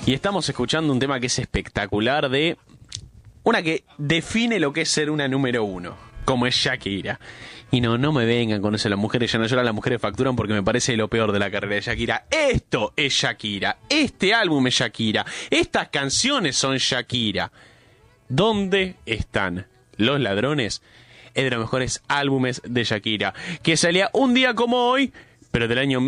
Y estamos escuchando un tema que es espectacular, de una que define lo que es ser una número uno, como es Shakira. Y no me vengan con eso, las mujeres ya no lloran, las mujeres facturan, porque me parece lo peor de la carrera de Shakira. Esto es Shakira, este álbum es Shakira, estas canciones son Shakira. ¿Dónde están los ladrones? Es de los mejores álbumes de Shakira, que salía un día como hoy, pero del año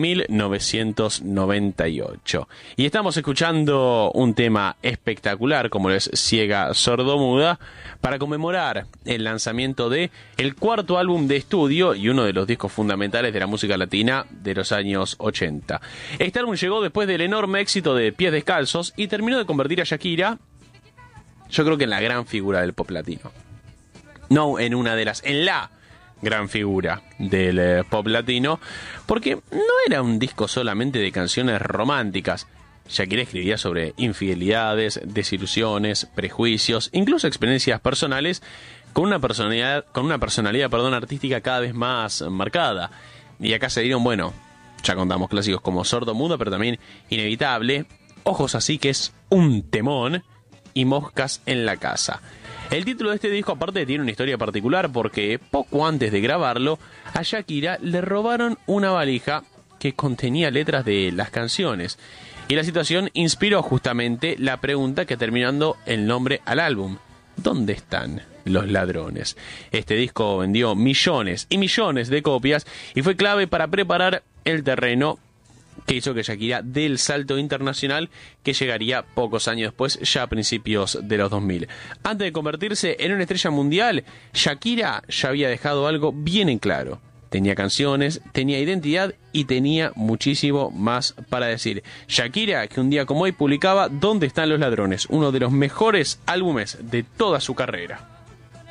1998. Y estamos escuchando un tema espectacular, como es Ciega Sordomuda, para conmemorar el lanzamiento de el cuarto álbum de estudio y uno de los discos fundamentales de la música latina de los años 80. Este álbum llegó después del enorme éxito de Pies Descalzos y terminó de convertir a Shakira, yo creo que en la gran figura del pop latino. No en la gran figura del pop latino, porque no era un disco solamente de canciones románticas. Shakira escribía sobre infidelidades, desilusiones, prejuicios, incluso experiencias personales, con una personalidad artística cada vez más marcada. Y acá se dieron, ya contamos clásicos como Sordomuda, pero también Inevitable, Ojos Así, que es un temón, y Moscas en la Casa. El título de este disco aparte tiene una historia particular, porque poco antes de grabarlo, a Shakira le robaron una valija que contenía letras de las canciones. Y la situación inspiró justamente la pregunta que terminó dando el nombre al álbum: ¿dónde están los ladrones? Este disco vendió millones y millones de copias y fue clave para preparar el terreno que hizo que Shakira dé el salto internacional que llegaría pocos años después, ya a principios de los 2000. Antes de convertirse en una estrella mundial, Shakira ya había dejado algo bien en claro. Tenía canciones, tenía identidad y tenía muchísimo más para decir. Shakira, que un día como hoy publicaba ¿Dónde están los ladrones?, uno de los mejores álbumes de toda su carrera.